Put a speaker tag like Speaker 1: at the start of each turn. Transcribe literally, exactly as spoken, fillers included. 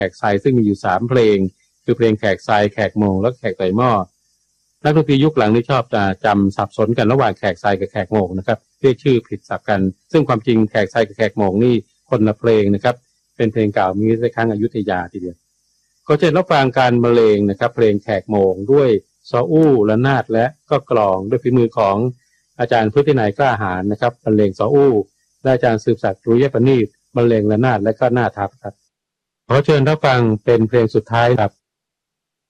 Speaker 1: กทรายซึ่งมีอยู่สามเพลงคือเพลงแขกทรายแขกโมงและแขกไต่หม้อนักดนตรียุคหลังนี่ชอบจะจำสับสนกันระหว่างแขกทรายกับแขกโมงนะครับเรียกชื่อผิดสับกันซึ่งความจริงแขกทรายกับแขกโมงนี่คนละเพลงนะครับเป็นเพลงเก่ามีในครั้งอยุธยาทีเดียวก็จะรับฟังการบรรเลงนะครับเพลงแขกโมงด้วยซออู้ระนาดและก็กลองด้วยฝีมือของอาจารย์พุทธินัยกล้าหาญนะครับบรรเลงซออู้และอาจารย์สืบศักดิ์รุยประณีตบรรเลงระนาดและก็หน้าทัพครับขอเชิญรับฟังเป็นเพลงสุดท้ายครับ